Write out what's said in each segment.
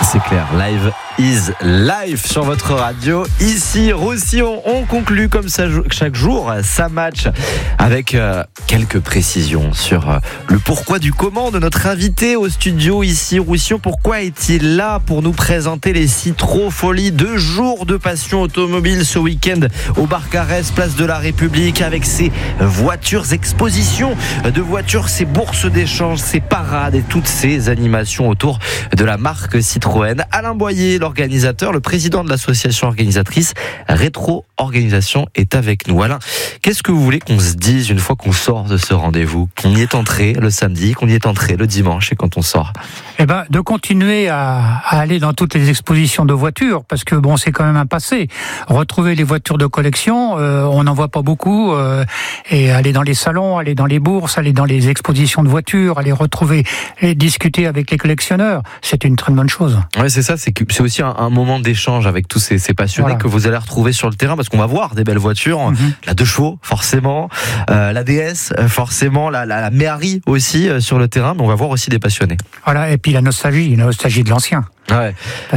C'est clair, live is life sur votre radio. Ici, Roussillon, on conclut comme ça chaque jour sa match avec quelques précisions sur le pourquoi du comment de notre invité au studio ici, Roussillon. Pourquoi est-il là pour nous présenter les Citrofolies? 2 jours de passion automobile ce week-end au Barcarès, place de la République, avec ses voitures, expositions de voitures, ses bourses d'échange, ses parades et toutes ces animations autour de la marque Citroën. Alain Boyer, l'organisateur, le président de l'association organisatrice Rétro Organisation, est avec nous. Alain, qu'est-ce que vous voulez qu'on se dise une fois qu'on sort de ce rendez-vous, qu'on y est entré le samedi, qu'on y est entré le dimanche et quand on sort? De continuer à aller dans toutes les expositions de voitures, parce que bon, c'est quand même un passé. Retrouver les voitures de collection, on n'en voit pas beaucoup, et aller dans les salons, aller dans les bourses, aller dans les expositions de voitures, aller retrouver et discuter avec les collectionneurs, c'est une très bonne chose. Ouais, c'est ça, c'est aussi un moment d'échange avec tous ces passionnés que vous allez retrouver sur le terrain, parce qu'on va voir des belles voitures, la 2 chevaux forcément, la DS forcément, la Méhari aussi sur le terrain, mais on va voir aussi des passionnés. Voilà, et puis la nostalgie de l'ancien. Ouais.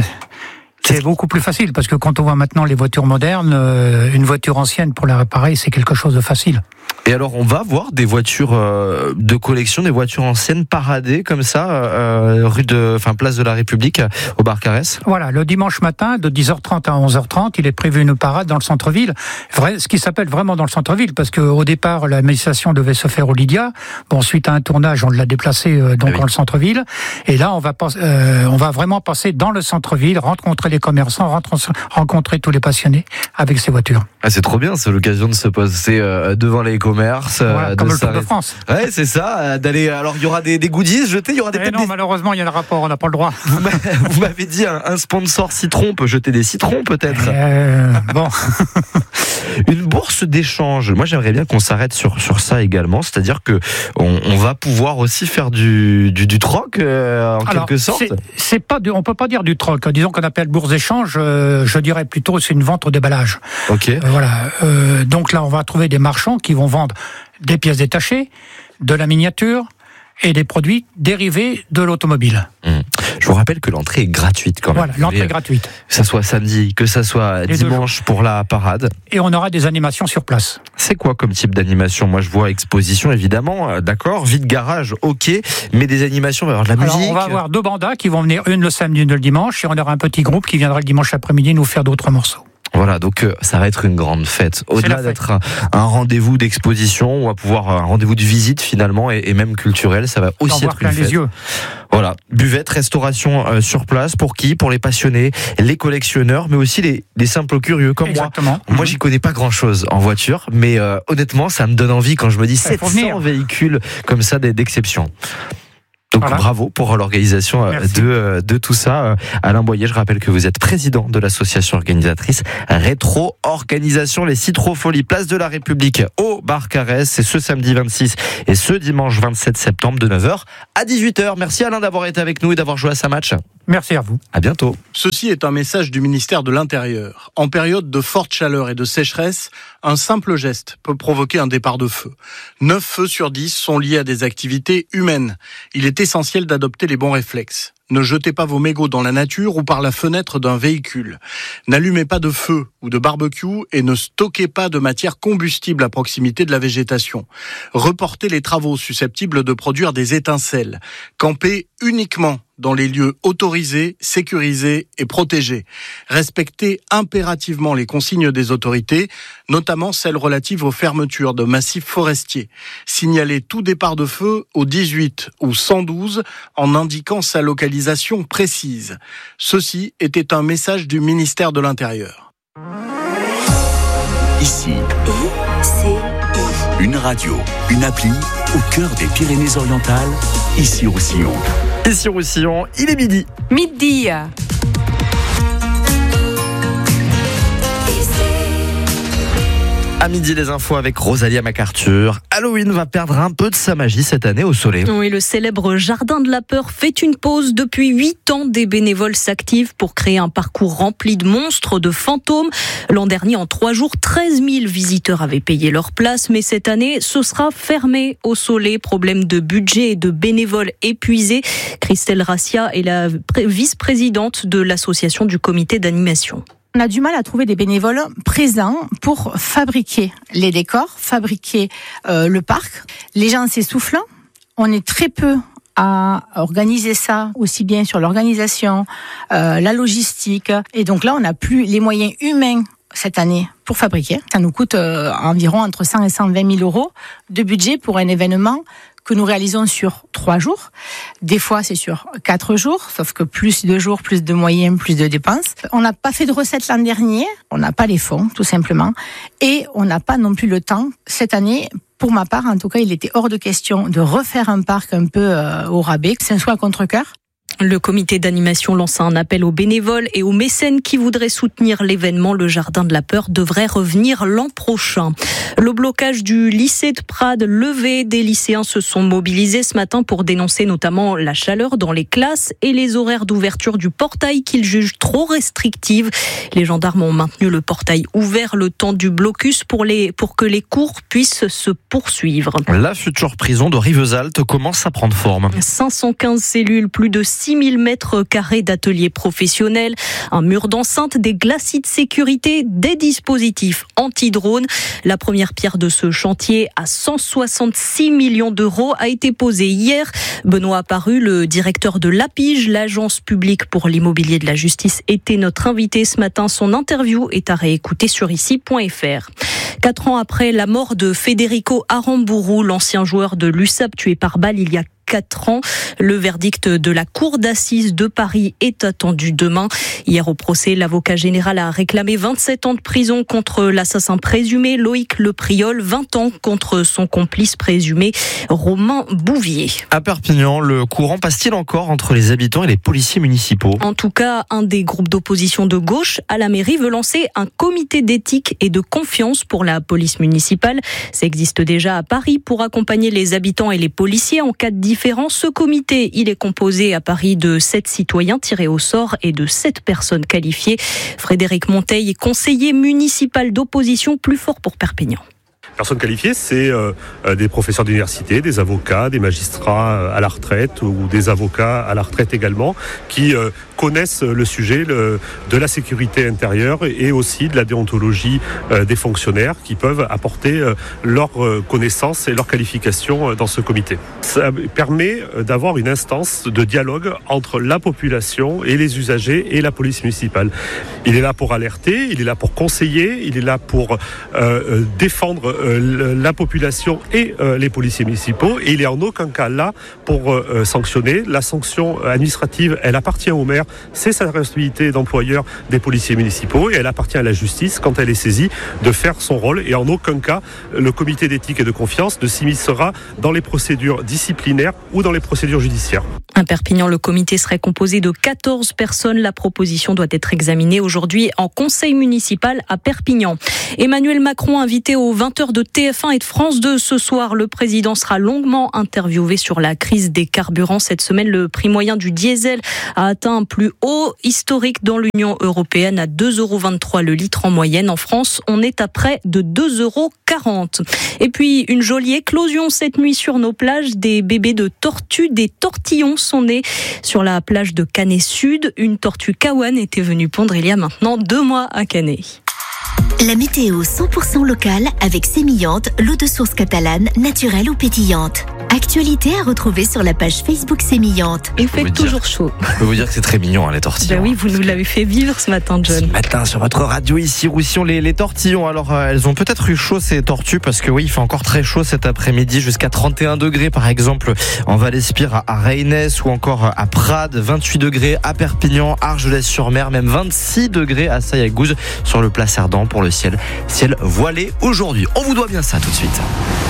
C'est beaucoup plus facile, parce que quand on voit maintenant les voitures modernes, une voiture ancienne pour la réparer, c'est quelque chose de facile. Et alors, on va voir des voitures de collection, des voitures anciennes paradées comme ça, place de la République au Barcarès. Voilà, le dimanche matin, de 10h30 à 11h30, il est prévu une parade dans le centre-ville. Ce qui s'appelle vraiment dans le centre-ville, parce qu'au départ, la manifestation devait se faire au Lydia. Bon, suite à un tournage, on l'a déplacé dans le centre-ville. Et là, on va vraiment passer dans le centre-ville, rencontrer les commerçants, rencontrer tous les passionnés avec ces voitures. Ah, c'est trop bien, c'est l'occasion de se poser devant les commerces, comme le Tour de France. Ouais, c'est ça, d'aller. Alors il y aura des goodies jetés, il y aura malheureusement, il y a le rapport, on n'a pas le droit. Vous m'avez dit un sponsor citron peut jeter des citrons peut-être. Bon. Une bourse d'échange. Moi, j'aimerais bien qu'on s'arrête sur ça également, c'est-à-dire que on va pouvoir aussi faire du troc quelque sorte. On peut pas dire du troc. Disons qu'on appelle bourse d'échange. Je dirais plutôt c'est une vente au déballage. Ok. Donc là, on va trouver des marchands qui vont vendre des pièces détachées, de la miniature et des produits dérivés de l'automobile. Je vous rappelle que l'entrée est gratuite quand même. Voilà, l'entrée est gratuite. Que ça soit samedi, que ça soit dimanche pour la parade. Et on aura des animations sur place. C'est quoi comme type d'animation? Moi, je vois exposition, évidemment, d'accord, vide garage, ok, mais des animations, on va avoir de la musique. On va avoir 2 bandas qui vont venir, une le samedi, une le dimanche, et on aura un petit groupe qui viendra le dimanche après-midi nous faire d'autres morceaux. Voilà, donc ça va être une grande fête. Au-delà d'être un rendez-vous d'exposition, on va pouvoir un rendez-vous de visite finalement et même culturel, ça va aussi être une fête. Les yeux. Voilà, buvette, restauration sur place, pour qui? Pour les passionnés, les collectionneurs, mais aussi les simples curieux comme Exactement. moi. Moi, j'y connais pas grand-chose en voiture, mais honnêtement, ça me donne envie quand je me dis 700 véhicules comme ça d'exception. Donc bravo pour l'organisation de tout ça. Alain Boyer, je rappelle que vous êtes président de l'association organisatrice Rétro Organisation, les Citrofolies, place de la République au Barcarès. C'est ce samedi 26 et ce dimanche 27 septembre de 9h à 18h. Merci Alain d'avoir été avec nous et d'avoir joué à sa match. Merci à vous. À bientôt. Ceci est un message du ministère de l'Intérieur. En période de forte chaleur et de sécheresse, un simple geste peut provoquer un départ de feu. 9 feux sur 10 sont liés à des activités humaines. Il est essentiel d'adopter les bons réflexes. Ne jetez pas vos mégots dans la nature ou par la fenêtre d'un véhicule. N'allumez pas de feu ou de barbecue et ne stockez pas de matière combustible à proximité de la végétation. Reportez les travaux susceptibles de produire des étincelles. Campez uniquement dans les lieux autorisés, sécurisés et protégés. Respectez impérativement les consignes des autorités, notamment celles relatives aux fermetures de massifs forestiers. Signalez tout départ de feu au 18 ou 112 en indiquant sa localisation précise. Ceci était un message du ministère de l'Intérieur. Ici, une radio, une appli au cœur des Pyrénées-Orientales, ici Roussillon. Ici Roussillon, il est midi. Midi. À midi, les infos avec Rosalia MacArthur. Halloween va perdre un peu de sa magie cette année au Soleil. Oui, le célèbre Jardin de la Peur fait une pause. Depuis 8 ans, des bénévoles s'activent pour créer un parcours rempli de monstres, de fantômes. L'an dernier, en 3 jours, 13 000 visiteurs avaient payé leur place. Mais cette année, ce sera fermé au Soleil. Problème de budget et de bénévoles épuisés. Christelle Rassia est la vice-présidente de l'association du comité d'animation. On a du mal à trouver des bénévoles présents pour fabriquer les décors, fabriquer le parc. Les gens s'essoufflent. On est très peu à organiser ça, aussi bien sur l'organisation, la logistique. Et donc là, on n'a plus les moyens humains cette année pour fabriquer. Ça nous coûte environ entre 100 et 120 000 euros de budget pour un événement que nous réalisons sur 3 jours. Des fois, c'est sur 4 jours, sauf que plus de jours, plus de moyens, plus de dépenses. On n'a pas fait de recettes l'an dernier, on n'a pas les fonds, tout simplement, et on n'a pas non plus le temps. Cette année, pour ma part, en tout cas, il était hors de question de refaire un parc un peu au rabais. C'est un choix à contre-cœur. Le comité d'animation lance un appel aux bénévoles et aux mécènes qui voudraient soutenir l'événement. Le Jardin de la Peur devrait revenir l'an prochain. Le blocage du lycée de Prades levé, des lycéens se sont mobilisés ce matin pour dénoncer notamment la chaleur dans les classes et les horaires d'ouverture du portail qu'ils jugent trop restrictives. Les gendarmes ont maintenu le portail ouvert le temps du blocus pour que les cours puissent se poursuivre. La future prison de Rivesaltes commence à prendre forme. 515 cellules, plus de 6 000 mètres carrés d'ateliers professionnels, un mur d'enceinte, des glacis de sécurité, des dispositifs anti-drones. La première pierre de ce chantier à 166 millions d'euros a été posée hier. Benoît Apparu, le directeur de l'APIGE, l'agence publique pour l'immobilier de la justice, était notre invité ce matin. Son interview est à réécouter sur ici.fr. 4 ans après la mort de Federico Aramburu, l'ancien joueur de l'USAP tué par balle il y a 4 ans. Le verdict de la Cour d'assises de Paris est attendu demain. Hier au procès, l'avocat général a réclamé 27 ans de prison contre l'assassin présumé Loïc Lepriol, 20 ans contre son complice présumé Romain Bouvier. À Perpignan, le courant passe-t-il encore entre les habitants et les policiers municipaux ? En tout cas, un des groupes d'opposition de gauche à la mairie veut lancer un comité d'éthique et de confiance pour la police municipale. Ça existe déjà à Paris pour accompagner les habitants et les policiers en cas de différence. Ce comité, il est composé à Paris de 7 citoyens tirés au sort et de 7 personnes qualifiées. Frédéric Monteil, conseiller municipal d'opposition, plus fort pour Perpignan. Personnes qualifiées, c'est des professeurs d'université, des avocats, des magistrats à la retraite ou des avocats à la retraite également, qui connaissent le sujet de la sécurité intérieure et aussi de la déontologie des fonctionnaires, qui peuvent apporter leurs connaissances et leurs qualifications dans ce comité. Ça permet d'avoir une instance de dialogue entre la population et les usagers et la police municipale. Il est là pour alerter, il est là pour conseiller, il est là pour défendre la population et les policiers municipaux, et il est en aucun cas là pour sanctionner. La sanction administrative, elle appartient au maire, c'est sa responsabilité d'employeur des policiers municipaux, et elle appartient à la justice, quand elle est saisie, de faire son rôle, et en aucun cas le comité d'éthique et de confiance ne s'immiscera dans les procédures disciplinaires ou dans les procédures judiciaires. À Perpignan, le comité serait composé de 14 personnes. La proposition doit être examinée aujourd'hui en conseil municipal à Perpignan. Emmanuel Macron invité aux 20h de TF1 et de France 2 ce soir. Le président sera longuement interviewé sur la crise des carburants. Cette semaine, le prix moyen du diesel a atteint un plus haut historique dans l'Union européenne à 2,23 € le litre en moyenne. En France, on est à près de 2,40 €. Et puis, une jolie éclosion cette nuit sur nos plages. Des bébés de tortues, des tortillons sont nés sur la plage de Canet Sud. Une tortue kawan était venue pondre il y a maintenant 2 mois à Canet. La météo 100% locale avec Sémillante, l'eau de source catalane, naturelle ou pétillante. Actualité à retrouver sur la page Facebook Sémillante. Il fait toujours chaud. Je peux vous dire que c'est très mignon, les tortillons. Ben oui, vous nous l'avez fait vivre ce matin, John. Ce matin, sur votre radio, ici, Roussillon, les tortillons. Alors, elles ont peut-être eu chaud, ces tortues, parce que oui, il fait encore très chaud cet après-midi, jusqu'à 31 degrés, par exemple, en Val-Espire, à Reynes, ou encore à Prades, 28 degrés à Perpignan, Argelès-sur-Mer, même 26 degrés à Sayagouz, sur le Place Ardent, pour le ciel voilé aujourd'hui. On vous doit bien ça tout de suite.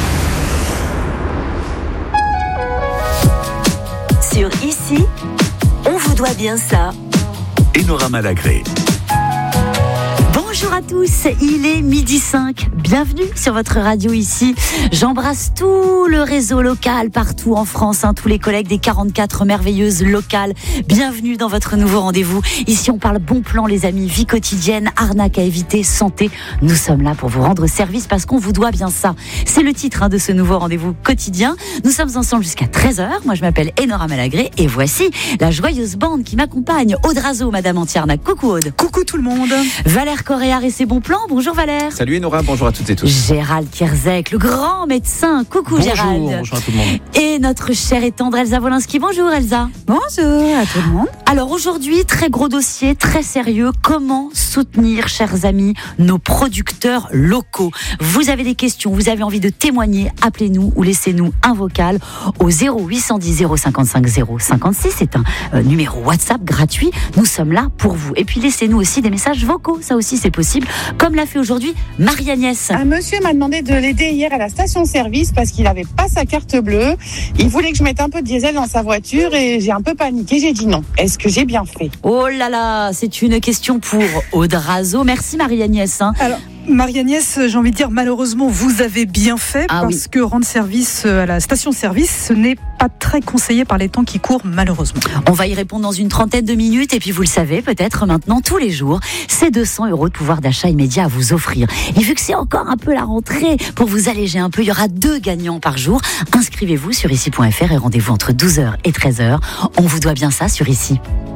Sur Ici, on vous doit bien ça. Enora Malagré. Bonjour à tous, il est 12h05. Bienvenue sur votre radio ici. J'embrasse tout le réseau local partout en France, tous les collègues des 44 merveilleuses locales. Bienvenue dans votre nouveau rendez-vous. Ici, on parle bon plan, les amis, vie quotidienne, arnaque à éviter, santé. Nous sommes là pour vous rendre service parce qu'on vous doit bien ça. C'est le titre de ce nouveau rendez-vous quotidien. Nous sommes ensemble jusqu'à 13h. Moi, je m'appelle Enora Malagré et voici la joyeuse bande qui m'accompagne. Aude Razo, Madame Antiarnac. Coucou Aude. Coucou tout le monde. Valère Coréard et ses bons plans. Bonjour Valère. Salut Enora, bonjour à toutes et tous. Gérald Kierzek, le grand médecin. Coucou bonjour, Gérald. Bonjour à tout le monde. Et notre chère et tendre Elsa Wolinski. Bonjour Elsa. Bonjour à tout le monde. Alors aujourd'hui, très gros dossier, très sérieux. Comment soutenir, chers amis, nos producteurs locaux? Vous avez des questions, vous avez envie de témoigner, appelez-nous ou laissez-nous un vocal au 0810 055 056. C'est un numéro WhatsApp gratuit. Nous sommes là pour vous. Et puis laissez-nous aussi des messages vocaux. Ça aussi, c'est possible. Comme l'a fait aujourd'hui Marie-Agnès. Un monsieur m'a demandé de l'aider hier à la station-service parce qu'il n'avait pas sa carte bleue. Il voulait que je mette un peu de diesel dans sa voiture et j'ai un peu paniqué. J'ai dit non. Est-ce que j'ai bien fait? Oh là là, c'est une question pour Aude Razo. Merci Marie-Agnès. Alors, Marie-Agnès, j'ai envie de dire, malheureusement, vous avez bien fait parce que rendre service à la station-service, ce n'est pas très conseillé par les temps qui courent, malheureusement. On va y répondre dans une trentaine de minutes et puis vous le savez, peut-être maintenant, tous les jours, c'est 200 € de pouvoir d'achat immédiat à vous offrir. Et vu que c'est encore un peu la rentrée, pour vous alléger un peu, il y aura 2 gagnants par jour. Inscrivez-vous sur ici.fr et rendez-vous entre 12h et 13h. On vous doit bien ça sur Ici.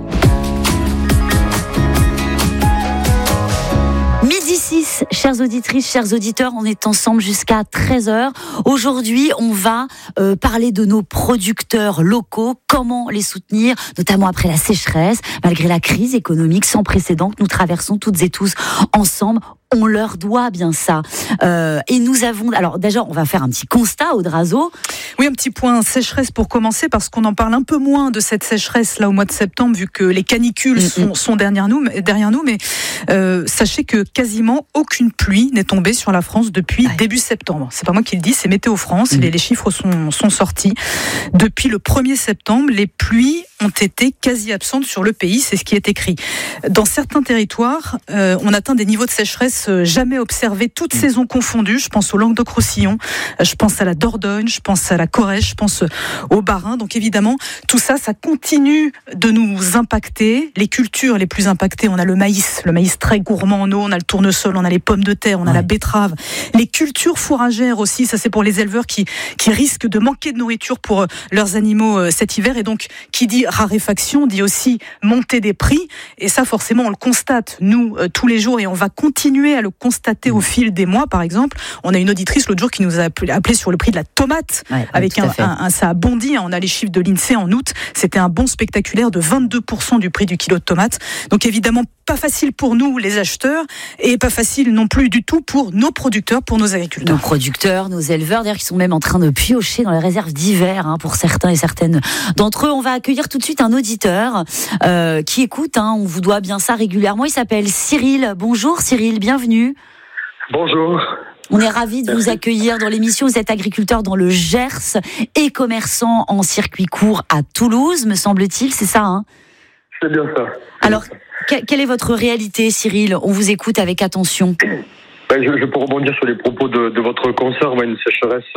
Midi 6, chères auditrices, chers auditeurs, on est ensemble jusqu'à 13h. Aujourd'hui, on va parler de nos producteurs locaux, comment les soutenir, notamment après la sécheresse, malgré la crise économique sans précédent que nous traversons toutes et tous ensemble. On leur doit bien ça. Et nous avons... Alors déjà, on va faire un petit constat, Aude Razo. Oui, un petit point sécheresse pour commencer, parce qu'on en parle un peu moins de cette sécheresse là au mois de septembre, vu que les canicules sont derrière nous. Mais sachez que quasiment aucune pluie n'est tombée sur la France depuis début septembre. C'est pas moi qui le dis, c'est Météo France. Les chiffres sont sortis. Depuis le 1er septembre, les pluies ont été quasi absentes sur le pays. C'est ce qui est écrit. Dans certains territoires, on atteint des niveaux de sécheresse jamais observés, toutes saisons confondues. Je pense au Languedoc-Roussillon, je pense à la Dordogne, je pense à la Corrèze, je pense au Bas-Rhin. Donc évidemment, tout ça, ça continue de nous impacter. Les cultures les plus impactées, on a le maïs très gourmand en eau, on a le tournesol, on a les pommes de terre, on a la betterave. Les cultures fourragères aussi, ça c'est pour les éleveurs qui risquent de manquer de nourriture pour leurs animaux cet hiver. Et donc, qui dit raréfaction, dit aussi montée des prix. Et ça, forcément, on le constate, nous, tous les jours, et on va continuer à le constater au fil des mois. Par exemple, on a une auditrice l'autre jour qui nous a appelé sur le prix de la tomate, avec ça a bondi. On a les chiffres de l'INSEE en août. C'était un bond spectaculaire de 22% du prix du kilo de tomate. Donc évidemment, pas facile pour nous, les acheteurs, et pas facile non plus du tout pour nos producteurs, pour nos agriculteurs. Nos producteurs, nos éleveurs, d'ailleurs, qui sont même en train de piocher dans les réserves d'hiver, pour certains et certaines d'entre eux. On va accueillir tout de suite un auditeur qui écoute, on vous doit bien ça régulièrement. Il s'appelle Cyril. Bonjour Cyril, bienvenue. Bonjour. On est ravis de vous accueillir dans l'émission. Vous êtes agriculteur dans le Gers et commerçant en circuit court à Toulouse, me semble-t-il, c'est ça, C'est bien ça. Alors, quelle est votre réalité, Cyril? On vous écoute avec attention. Je peux rebondir sur les propos de votre consoeur. Une sécheresse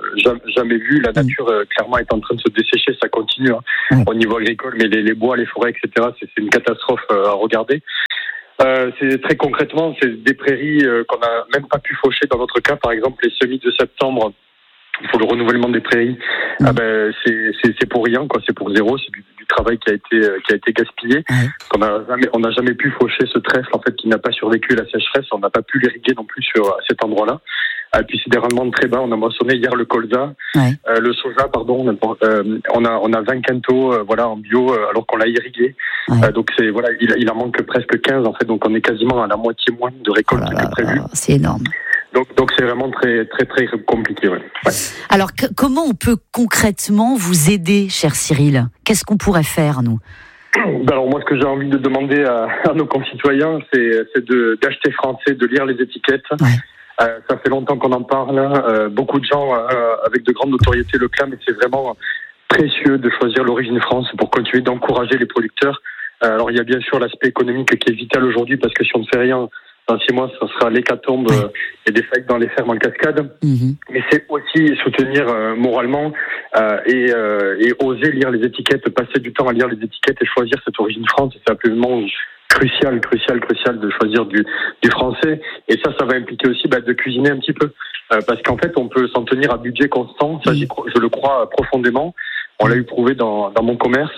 jamais vue. La nature, clairement, est en train de se dessécher. Ça continue au niveau agricole, mais les bois, les forêts, etc., c'est une catastrophe à regarder. C'est très concrètement, c'est des prairies qu'on n'a même pas pu faucher. Dans notre cas, par exemple, les semis de septembre pour le renouvellement des prairies, c'est pour rien, c'est pour zéro. C'est du travail qui a été gaspillé. On n'a jamais pu faucher ce trèfle en fait qui n'a pas survécu à la sécheresse. On n'a pas pu l'irriguer non plus à cet endroit-là. Et puis c'est des rendements très bas. On a moissonné hier le colza, le soja, pardon. On a 20 quintaux en bio alors qu'on l'a irrigué. Donc il en manque presque 15 en fait. Donc on est quasiment à la moitié moins de récolte que prévu. C'est énorme. Donc c'est vraiment très très très compliqué. Alors comment on peut concrètement vous aider, cher Cyril? Qu'est-ce qu'on pourrait faire, nous? Alors moi, ce que j'ai envie de demander à nos concitoyens, c'est d'acheter français, de lire les étiquettes. Ça fait longtemps qu'on en parle. Beaucoup de gens avec de grandes notoriétés le clament, et c'est vraiment précieux de choisir l'origine France pour continuer d'encourager les producteurs. Alors il y a bien sûr l'aspect économique qui est vital aujourd'hui, parce que si on ne fait rien, Dans 6 mois, ça sera l'hécatombe et des faillites dans les fermes en cascade. Mais c'est aussi soutenir moralement et oser lire les étiquettes, passer du temps à lire les étiquettes et choisir cette origine France. C'est absolument crucial de choisir du français. Et ça va impliquer aussi de cuisiner un petit peu. Parce qu'en fait, on peut s'en tenir à budget constant. Ça, je le crois profondément. On l'a eu prouvé dans mon commerce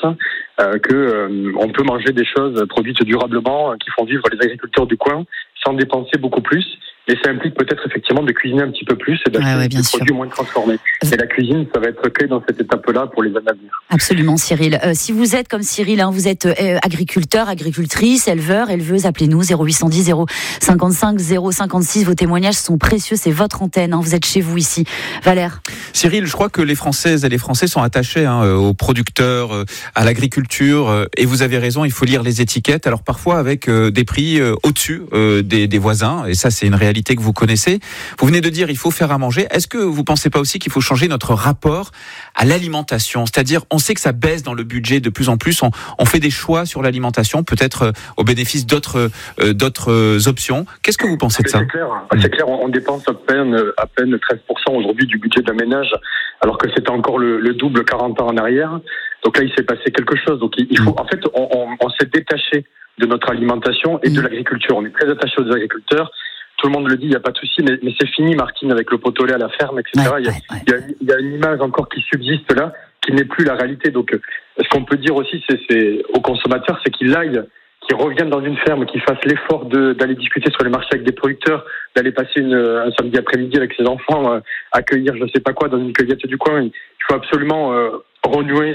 que on peut manger des choses produites durablement qui font vivre les agriculteurs du coin sans dépenser beaucoup plus. Et ça implique peut-être effectivement de cuisiner un petit peu plus et d'acheter des produits moins transformés. Et la cuisine, ça va être clé dans cette étape-là pour les années à venir. Absolument, Cyril. Si vous êtes comme Cyril, vous êtes agriculteur, agricultrice, éleveur, éleveuse, appelez-nous 0810 055 056. Vos témoignages sont précieux, c'est votre antenne. Vous êtes chez vous ici. Valère. Cyril, je crois que les Françaises et les Français sont attachés aux producteurs, à l'agriculture. Et vous avez raison, il faut lire les étiquettes. Alors parfois avec des prix au-dessus des voisins. Et ça, c'est une réalité que vous connaissez. Vous venez de dire il faut faire à manger. Est-ce que vous pensez pas aussi qu'il faut changer notre rapport à l'alimentation? C'est-à-dire, on sait que ça baisse dans le budget de plus en plus. On fait des choix sur l'alimentation, peut-être au bénéfice d'autres options. Qu'est-ce que vous pensez de ça? C'est clair, on dépense à peine 13% aujourd'hui du budget d'un ménage, alors que c'était encore le double 40 ans en arrière. Donc là, il s'est passé quelque chose. Donc il faut, en fait, on s'est détaché de notre alimentation et de l'agriculture. On est très attaché aux agriculteurs. Tout le monde le dit, il n'y a pas de souci, mais c'est fini, Martine, avec le pot au lait à la ferme, etc. Il y a une image encore qui subsiste là, qui n'est plus la réalité. Donc, ce qu'on peut dire aussi, c'est aux consommateurs, c'est qu'ils reviennent dans une ferme, qu'ils fassent l'effort d'aller discuter sur les marchés avec des producteurs, d'aller passer un samedi après-midi avec ses enfants, accueillir je ne sais pas quoi dans une cueillette du coin. Il faut absolument renouer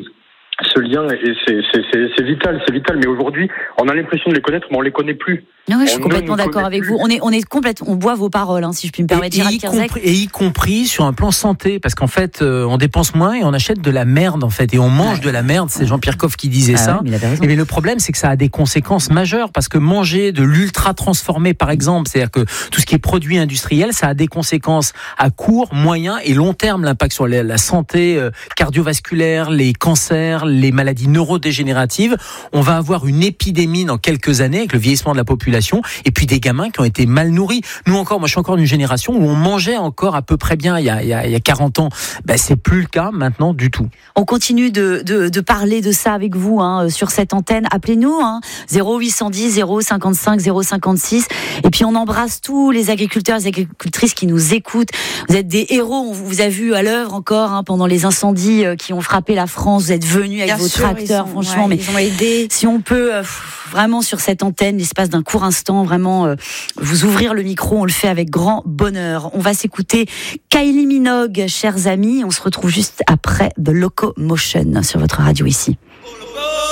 ce lien, et c'est vital. Mais aujourd'hui, on a l'impression de les connaître, mais on les connaît plus. Non, je suis complètement d'accord avec vous. On boit vos paroles, si je puis me permettre. Y compris sur un plan santé, parce qu'en fait, on dépense moins et on achète de la merde, en fait, et on mange de la merde. C'est Jean-Pierre Coff qui disait ça. Mais le problème, c'est que ça a des conséquences majeures, parce que manger de l'ultra transformé, par exemple, c'est-à-dire que tout ce qui est produit industriel, ça a des conséquences à court, moyen et long terme. L'impact sur la santé cardiovasculaire, les cancers, les maladies neurodégénératives. On va avoir une épidémie dans quelques années avec le vieillissement de la population, et puis des gamins qui ont été mal nourris. Nous encore, moi je suis encore d'une génération où on mangeait encore à peu près bien il y a 40 ans. C'est plus le cas maintenant du tout. On continue de parler de ça avec vous sur cette antenne. Appelez-nous 0810 055 056. Et puis on embrasse tous les agriculteurs et agricultrices qui nous écoutent. Vous êtes des héros. On vous a vu à l'œuvre encore pendant les incendies qui ont frappé la France. Vous êtes venus avec vos tracteurs, franchement. Mais ils ont aidé. Si on peut vraiment sur cette antenne, l'espace d'un court instant, vraiment vous ouvrir le micro, on le fait avec grand bonheur. On va s'écouter Kylie Minogue, chers amis. On se retrouve juste après The Locomotion sur votre radio ici.